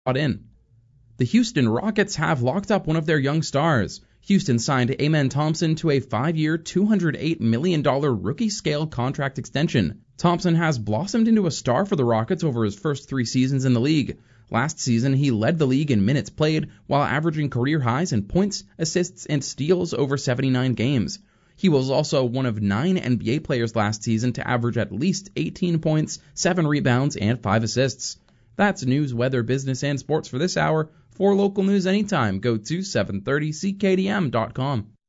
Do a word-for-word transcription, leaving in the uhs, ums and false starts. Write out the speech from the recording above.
in. The Houston Rockets have locked up one of their young stars. Houston signed Amen Thompson to a five-year, two hundred eight million dollars rookie-scale contract extension. Thompson has blossomed into a star for the Rockets over his first three seasons in the league. Last season, he led the league in minutes played while averaging career highs in points, assists, and steals over seventy-nine games. He was also one of nine N B A players last season to average at least eighteen points, seven rebounds, and five assists. That's news, weather, business, and sports for this hour. For local news anytime, go to seven thirty C K D M dot com.